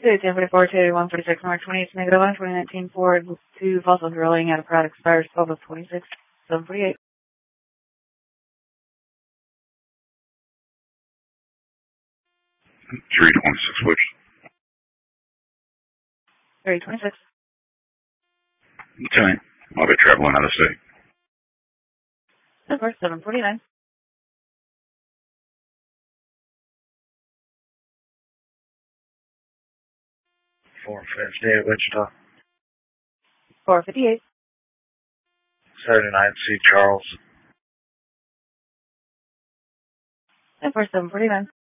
1044 to 146 Mark 28th, negative 1, 2019 Ford to Fossil Drilling at a product expires 12 of 26, 748. 326, which? 326. Tonight. I'll be traveling out of state. Of course, 749. 450 at Wichita. 458. 79 C. Charles. Of course, 749.